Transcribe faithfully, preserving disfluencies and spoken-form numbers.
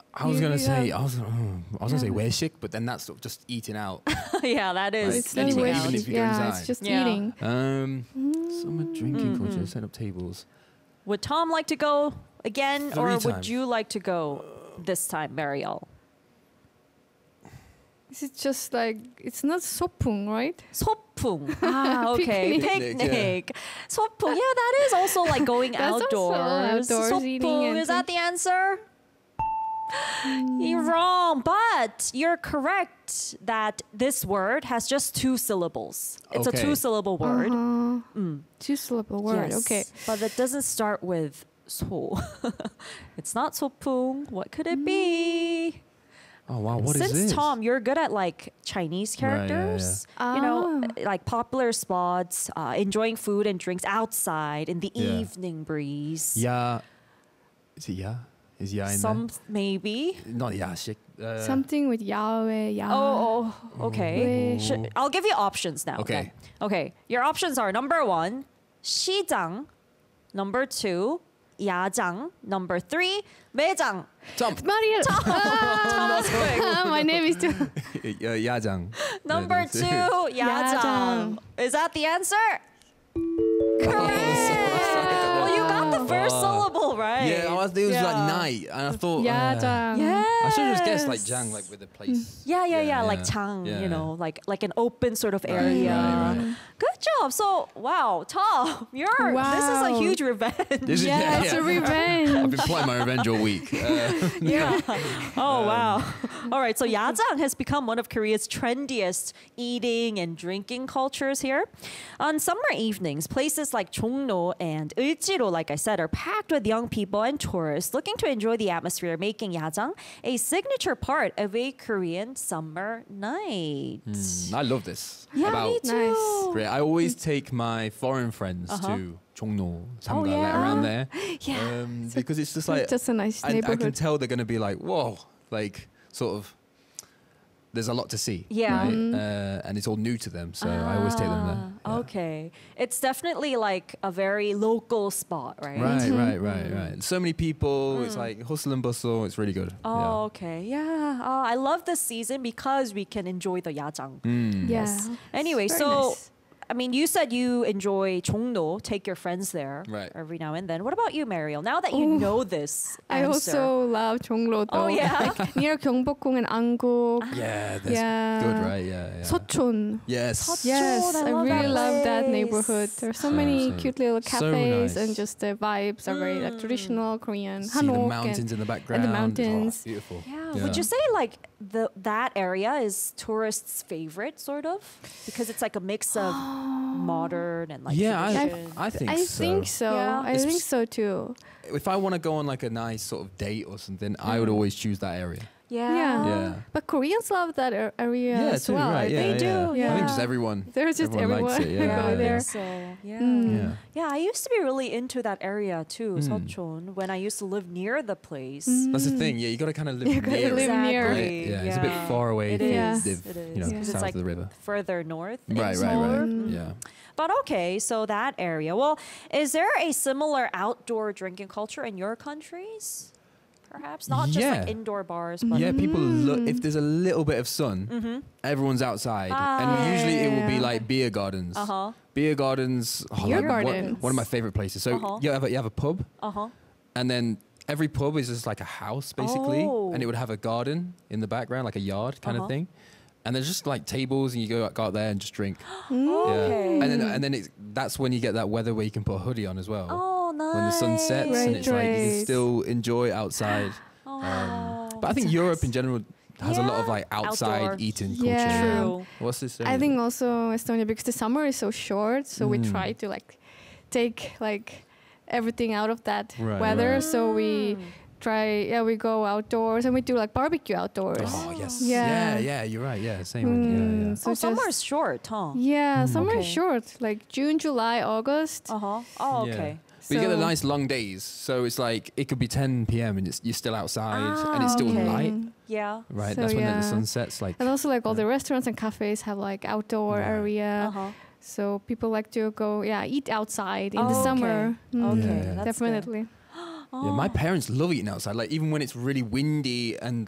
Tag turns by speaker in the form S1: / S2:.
S1: I was
S2: You-
S1: gonna
S2: you
S1: say,
S2: have-
S1: I was, mm, I was gonna say
S2: Yeah.
S1: 외식, but then that's sort of just eating out.
S3: Yeah, that is.
S1: Right.
S2: It's not
S1: Anyway,
S2: way
S1: even if you go
S2: yeah,
S1: inside.
S2: it's just
S3: Yeah.
S2: eating.
S1: Um, summer drinking
S3: Mm-hmm.
S1: culture, set up tables.
S3: Would Tom like to go again,
S1: Three
S3: or would
S1: times.
S3: you like to go this time, Mariel?
S2: Is it just like it's not sopung, right?
S3: 소풍. Ah, okay.
S2: Picnic.
S3: Picnic. 소풍. Yeah, that is also like going
S2: That's also
S3: outdoors.
S2: outdoors, eating
S3: 소풍.
S2: and
S3: Is that the answer? You're wrong, but you're correct that this word has just two syllables. It's
S1: Okay.
S3: a two-syllable word.
S2: Uh, Two syllable word.
S3: Yes,
S2: Okay.
S3: but it doesn't start with 소. It's not 소풍. What could it be?
S1: Oh wow, what is
S3: Since
S1: this?
S3: Tom, you're good at like Chinese
S1: Right, yeah,
S3: characters, you know,
S2: Ah.
S3: like popular spots, uh, enjoying food and drinks outside in the
S1: Yeah.
S3: evening breeze.
S1: Ya, is it ya? Is ya in
S3: Some maybe.
S1: there? Not 야식. Uh,
S2: Something with Yahweh, Yah.
S3: Oh, oh, okay.
S2: Wait.
S3: Should, I'll give you options now.
S1: Okay.
S3: then. Okay. Your options are number one, 시장. Number two, 야장. Number three, 매장.
S1: Tom.
S2: Mariel.
S3: Thomas Quick.
S2: My name is too.
S1: uh, 야장.
S3: Number
S1: Yeah,
S3: two, 야장.
S2: 야장.
S3: Is that the answer? Well, you got the first
S1: Oh.
S3: syllable right.
S1: Yeah, I was, it was
S3: Yeah.
S1: like night, and I thought. uh,
S2: Yajang.
S3: Yes.
S1: I should have just guessed like Jang, like with the place.
S3: Yeah, yeah, yeah,
S1: Yeah,
S3: like
S1: yeah.
S3: Chang,
S1: Yeah.
S3: you know, like like an open sort of
S1: Right,
S3: area.
S1: right, right.
S3: Good job. So, wow, Tom, you're this is a
S2: Wow.
S3: huge revenge.
S1: This is-
S2: Yeah, it's a revenge.
S1: I've been plotting my revenge all week. Uh,
S3: Yeah. Oh, wow. All right. So Yajang has become one of Korea's trendiest eating and drinking cultures here. On summer evenings, places like Jongno and Ulchiro, like I said, are packed with young people and tourists looking to enjoy the atmosphere, making Yajang a signature part of a Korean summer night.
S1: mm, I love this.
S3: Yeah,
S1: about
S3: me too.
S2: Nice.
S1: Korea. I always take my foreign friends
S3: Uh-huh.
S1: to Jongno, Samga,
S3: Oh,
S1: like
S3: yeah?
S1: around there.
S3: Yeah.
S1: Um, because it's just like
S2: It's just a nice
S1: I, I can
S2: neighborhood.
S1: tell they're going to be like, whoa, like sort of. There's a lot to see,
S3: Yeah.
S1: right?
S2: Mm-hmm.
S1: Uh, and it's all new to them, so I always take them there.
S3: Ah,
S1: Yeah.
S3: Okay. It's definitely like a very local spot, right?
S1: Right, right, right, right. And so many people. It's
S3: Mm.
S1: like hustle and bustle. It's really good.
S3: Oh, okay. Yeah. Oh, I love this season because we can enjoy the Yajang.
S1: Yeah. Mm.
S2: Yeah.
S3: Yes. Anyway,
S2: Very
S3: so
S2: nice.
S3: I mean, you said you enjoy Jongno, take your friends there
S1: Right.
S3: every now and then. What about you, Mariel? Now that you
S2: Oh,
S3: know this
S2: I
S3: answer.
S2: also love Jonglo
S3: Oh,
S2: though.
S3: yeah?
S2: Like near Gyeongbokgung and Anguk.
S1: Yeah, that's
S2: Yeah.
S1: good, right? Yeah, yeah.
S2: Sochon.
S1: yes.
S2: Yes,
S3: I
S2: I,
S3: love
S2: really
S3: that
S2: love that
S3: place.
S2: neighborhood. There's so
S1: Same,
S2: many
S1: same.
S2: cute little
S1: So
S2: cafes
S1: nice.
S2: and just the vibes are very like
S3: Mm.
S2: traditional Korean.
S1: See the
S2: Hanok
S1: mountains
S2: and,
S1: in the background.
S2: and the
S1: Oh,
S2: mountains.
S1: beautiful.
S3: Yeah.
S1: Yeah.
S3: Would you say like the that area is tourists' favorite, sort of, because it's like a mix of modern and like
S1: yeah, I,
S3: tradition?
S1: I think
S2: I
S1: so.
S2: think so.
S3: Yeah.
S2: I
S1: It's
S2: think
S1: just-
S2: so too.
S1: If I want to go on like a nice sort of date or something, I would always choose that area.
S3: yeah.
S2: Yeah.
S1: Yeah.
S2: But Koreans love that ar- area
S1: Yeah,
S2: as
S1: too,
S2: well.
S1: right?
S2: I
S1: Yeah,
S2: think.
S3: They
S1: yeah.
S3: do,
S1: I
S2: yeah.
S1: think just everyone.
S2: There's just
S1: everyone
S2: everyone
S1: likes it.
S2: who
S1: Yeah,
S2: go
S3: I
S1: yeah.
S2: there.
S3: think so. Yeah.
S2: Mm.
S1: Yeah.
S3: Yeah, I used to be really into that area too,
S1: Mm.
S3: Seocheon, when I used to live near the place.
S1: That's the thing. Yeah, you got to kind of live
S2: You gotta
S1: near
S2: live
S1: it.
S2: near.
S1: Right? Yeah, it's a bit far away
S3: It
S1: if you
S2: is,
S1: live,
S3: it
S1: you know,
S3: is.
S2: Yeah.
S3: 'Cause
S1: south
S3: it's like
S1: of the river.
S3: further north. in
S1: Right, right,
S3: Seoul.
S1: right.
S3: Mm.
S1: Yeah.
S3: But okay, so that area. Well, is there a similar outdoor drinking culture in your countries? Perhaps not just
S1: Yeah.
S3: like indoor bars, but
S1: Yeah, people look.
S2: Mm.
S1: If there's a little bit of sun,
S3: Mm-hmm.
S1: everyone's outside,
S3: Ah.
S1: and usually it will be
S2: Yeah.
S1: like beer gardens.
S3: Uh huh.
S1: Beer gardens. oh,
S2: Beer
S1: like, one-
S2: gardens.
S1: One, of my favorite places. So
S3: Uh-huh.
S1: you have a, you have a pub,
S3: Uh huh.
S1: and then every pub is just like a house basically,
S3: Oh.
S1: and it would have a garden in the background, like a yard kind
S3: Uh-huh.
S1: of thing. And there's just like tables, and you go, go out there and just drink.
S3: Okay.
S1: Yeah. And then and then it's, that's when you get that weather where you can put a hoodie on as well.
S3: Oh, nice.
S1: When the sun sets, and
S2: Right,
S1: it's like you can
S2: right.
S1: still enjoy outside.
S3: Oh,
S1: Um, but I think Europe in general has a lot of
S3: Yeah.
S1: like outside
S3: Outdoor.
S1: eating
S2: Yeah.
S1: culture.
S3: True.
S1: What's this?
S2: I think also Estonia because the summer is so short, so we
S1: Mm.
S2: try to like take like everything out of that
S1: Right,
S2: weather.
S1: right.
S2: So we try, yeah, we go outdoors and we do like barbecue outdoors.
S1: Oh yes.
S2: Yeah.
S1: Yeah, yeah, you're right. Yeah, same.
S2: Mm,
S1: Yeah, yeah.
S2: So
S3: oh, summer
S2: just-
S3: is short, huh?
S2: Yeah, summer
S3: Okay.
S2: is short, like June, July, August.
S3: Uh huh. Oh,
S1: Yeah.
S3: okay.
S1: But you get the
S2: So-
S1: nice long days, so it's like it could be ten p.m. and it's, you're still outside and it's
S3: Ah,
S1: still
S3: okay.
S1: light,
S3: Yeah.
S1: right?
S2: So,
S1: That's when the
S2: yeah.
S1: sun sets. Like
S2: And also like all the restaurants and cafes have like outdoor
S1: Right.
S2: area.
S3: Uh huh.
S2: So people like to go, yeah, eat outside in the
S3: Oh,
S2: summer.
S3: okay.
S2: Mm,
S3: Okay,
S1: Yeah.
S3: that's good.
S2: definitely.
S1: Yeah, my parents love eating outside. Like even when it's really windy and